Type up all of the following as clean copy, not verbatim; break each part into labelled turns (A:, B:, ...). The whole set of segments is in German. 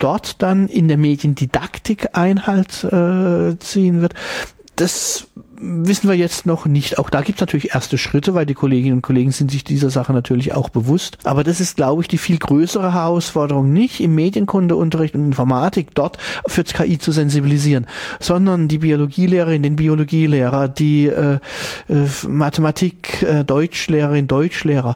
A: dort dann in der Mediendidaktik Einhalt ziehen wird, das wissen wir jetzt noch nicht. Auch da gibt es natürlich erste Schritte, weil die Kolleginnen und Kollegen sind sich dieser Sache natürlich auch bewusst. Aber das ist, glaube ich, die viel größere Herausforderung, nicht im Medienkundeunterricht und Informatik dort für KI zu sensibilisieren, sondern die Biologielehrerin, den Biologielehrer, die Mathematik, Deutschlehrerin, Deutschlehrer,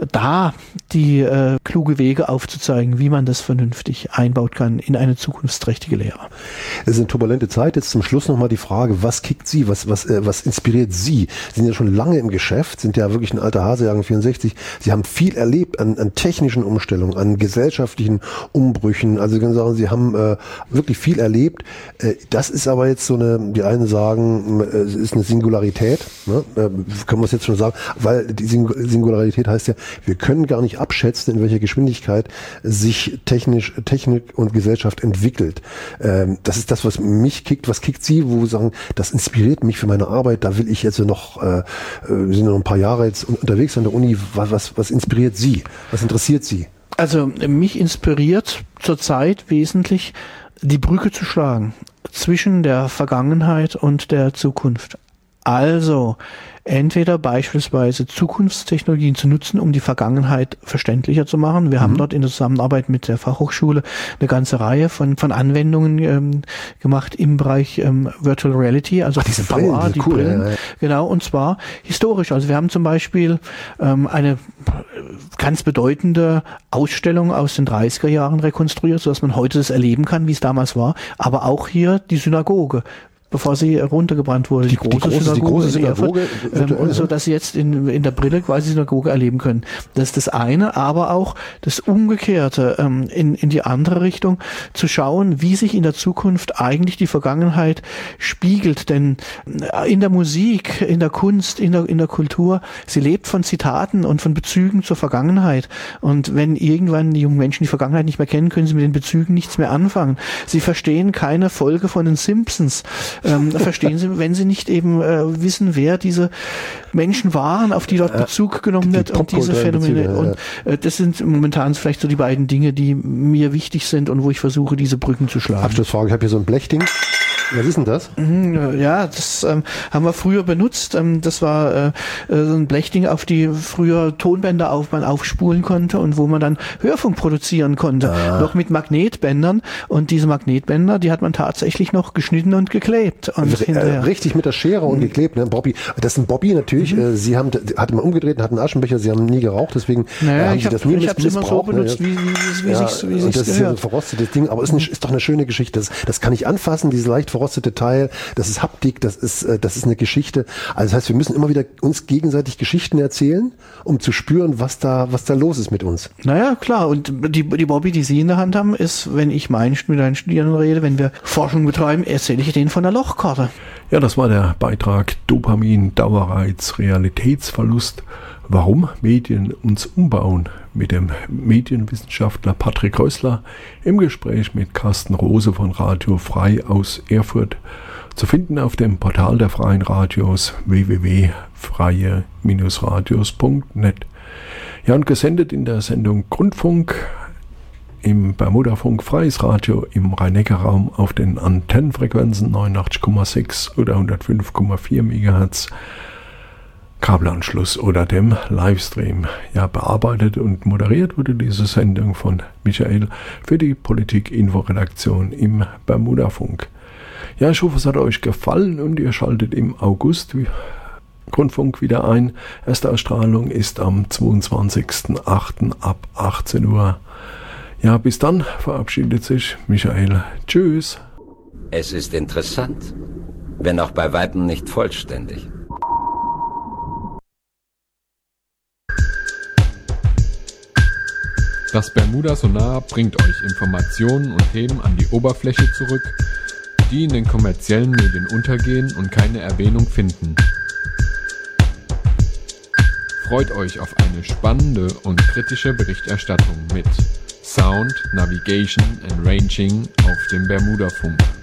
A: da die kluge Wege aufzuzeigen, wie man das vernünftig einbaut kann in eine zukunftsträchtige Lehre.
B: Es ist eine turbulente Zeit. Jetzt zum Schluss nochmal die Frage, was kickt Sie, was inspiriert Sie? Sie sind ja schon lange im Geschäft, sind ja wirklich ein alter Hase, Jahrgang 64. Sie haben viel erlebt an technischen Umstellungen, an gesellschaftlichen Umbrüchen. Also Sie können sagen, Sie haben wirklich viel erlebt. Das ist aber jetzt so die einen sagen, es ist eine Singularität, ne? Können wir es jetzt schon sagen, weil die Singularität heißt ja, wir können gar nicht abschätzen, in welcher Geschwindigkeit sich Technik und Gesellschaft entwickelt. Das ist das, was mich kickt. Was kickt Sie, wo Sie sagen, das inspiriert mich für meine Arbeit, da will ich jetzt noch, wir sind noch ein paar Jahre jetzt unterwegs an der Uni, was inspiriert Sie? Was interessiert Sie?
A: Also mich inspiriert zurzeit wesentlich, die Brücke zu schlagen zwischen der Vergangenheit und der Zukunft. Also entweder beispielsweise Zukunftstechnologien zu nutzen, um die Vergangenheit verständlicher zu machen. Wir haben dort in der Zusammenarbeit mit der Fachhochschule eine ganze Reihe von Anwendungen gemacht im Bereich Virtual Reality, also
B: diese
A: VR,
B: Brillen,
A: die
B: cool,
A: Brillen.
B: Ja.
A: Genau, und zwar historisch. Also wir haben zum Beispiel eine ganz bedeutende Ausstellung aus den 30er Jahren rekonstruiert, sodass man heute das erleben kann, wie es damals war. Aber auch hier die Synagoge, bevor sie runtergebrannt wurde. Die große Synagoge und so, dass sie jetzt in der Brille quasi die Synagoge erleben können. Das ist das eine, aber auch das Umgekehrte, in die andere Richtung, zu schauen, wie sich in der Zukunft eigentlich die Vergangenheit spiegelt. Denn in der Musik, in der Kunst, in der Kultur, sie lebt von Zitaten und von Bezügen zur Vergangenheit. Und wenn irgendwann die jungen Menschen die Vergangenheit nicht mehr kennen, können sie mit den Bezügen nichts mehr anfangen. Sie verstehen keine Folge von den Simpsons. Verstehen Sie, wenn Sie nicht eben wissen, wer diese Menschen waren, auf die dort Bezug genommen wird und diese Phänomene. Und das sind momentan vielleicht so die beiden Dinge, die mir wichtig sind und wo ich versuche, diese Brücken zu schlagen.
B: Abschlussfrage, ich habe hier so ein Blechding. Was ist denn das?
A: Ja, das haben wir früher benutzt. Das war so ein Blechding, auf die früher Tonbänder man aufspulen konnte und wo man dann Hörfunk produzieren konnte. Noch mit Magnetbändern. Und diese Magnetbänder, die hat man tatsächlich noch geschnitten und geklebt. Und
B: richtig mit der Schere und geklebt. Ne? Bobby, das ist ein Bobby natürlich. Sie hatte mal umgedreht und hatten einen Aschenbecher. Sie haben nie geraucht, deswegen haben Sie das nie missbraucht. Ich habe es immer so benutzt, wie sich das ist ja ein verrostetes Ding, aber ist doch eine schöne Geschichte. Das kann ich anfassen, dieses leicht verrostete Teil. Das ist Haptik, das ist eine Geschichte. Also das heißt, wir müssen immer wieder uns gegenseitig Geschichten erzählen, um zu spüren, was da los ist mit uns.
A: Naja, klar. Und die Bobby, die Sie in der Hand haben, ist, wenn ich mit meinen Studierenden rede, wenn wir Forschung betreiben, erzähle ich denen von der Lochkarte.
C: Ja, das war der Beitrag Dopamin, Dauerreiz, Realitätsverlust. Warum Medien uns umbauen, mit dem Medienwissenschaftler Patrick Häusler im Gespräch mit Carsten Rose von Radio Frei aus Erfurt, zu finden auf dem Portal der Freien Radios www.freie-radios.net. Ja, und gesendet in der Sendung Grundfunk im Bermudafunk Freies Radio im Rhein-Neckar-Raum auf den Antennenfrequenzen 89,6 oder 105,4 MHz. Kabelanschluss oder dem Livestream. Ja, bearbeitet und moderiert wurde diese Sendung von Michael für die Politik-Info-Redaktion im Bermudafunk. Ja, ich hoffe, es hat euch gefallen und ihr schaltet im August Grundfunk wieder ein. Erste Ausstrahlung ist am 22.08. ab 18 Uhr. Ja, bis dann verabschiedet sich Michael. Tschüss.
D: Es ist interessant, wenn auch bei Weitem nicht vollständig.
E: Das Bermuda Sonar bringt euch Informationen und Themen an die Oberfläche zurück, die in den kommerziellen Medien untergehen und keine Erwähnung finden. Freut euch auf eine spannende und kritische Berichterstattung mit Sound, Navigation and Ranging auf dem Bermudafunk.